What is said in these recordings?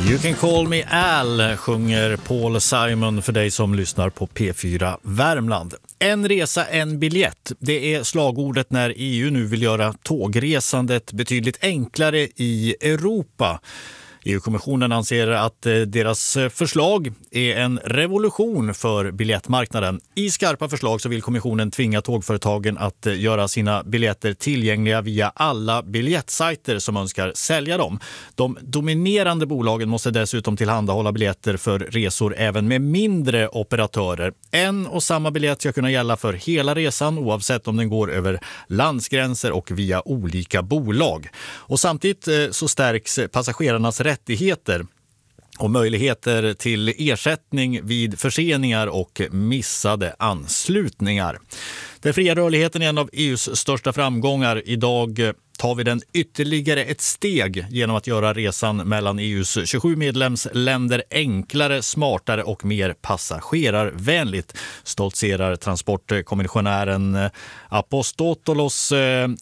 You can call me Al, sjunger Paul Simon för dig som lyssnar på P4 Värmland. En resa, en biljett. Det är slagordet när EU nu vill göra tågresandet betydligt enklare i Europa. EU-kommissionen anser att deras förslag är en revolution för biljettmarknaden. I skarpa förslag så vill kommissionen tvinga tågföretagen att göra sina biljetter tillgängliga via alla biljettsajter som önskar sälja dem. De dominerande bolagen måste dessutom tillhandahålla biljetter för resor även med mindre operatörer. En och samma biljett ska kunna gälla för hela resan oavsett om den går över landsgränser och via olika bolag. Och samtidigt så stärks passagerarnas rättigheter och möjligheter till ersättning vid förseningar och missade anslutningar. Den fria rörligheten är en av EUs största framgångar. Idag tar vi den ytterligare ett steg genom att göra resan mellan EUs 27 medlemsländer enklare, smartare och mer passagerarvänligt, stoltserar transportkommissionären Apostolos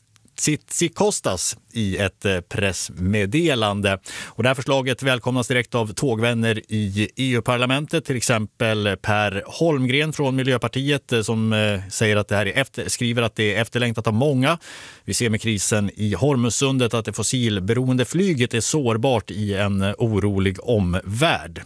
Tsikostas i ett pressmeddelande. Och det här förslaget välkomnas direkt av tågvänner i EU-parlamentet, till exempel Per Holmgren från Miljöpartiet som säger att det här skriver att det är efterlängtat av många. Vi ser med krisen i Hormuzsundet att det fossilberoende flyget är sårbart i en orolig omvärld.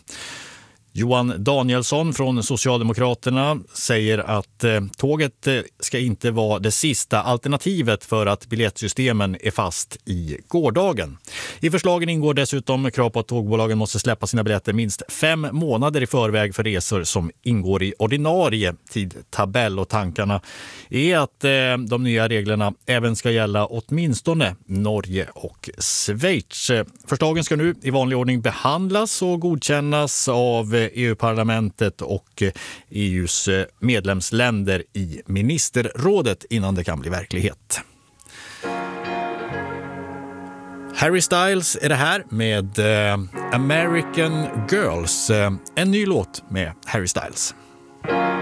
Johan Danielsson från Socialdemokraterna säger att tåget ska inte vara det sista alternativet för att biljettsystemen är fast i gårdagen. I förslagen ingår dessutom krav på att tågbolagen måste släppa sina biljetter minst 5 månader i förväg för resor som ingår i ordinarie tidtabell, och tankarna är att de nya reglerna även ska gälla åtminstone Norge och Schweiz. Förslagen ska nu i vanlig ordning behandlas och godkännas av EU-parlamentet och EUs medlemsländer i ministerrådet innan det kan bli verklighet. Harry Styles är det här med American Girls, en ny låt med Harry Styles.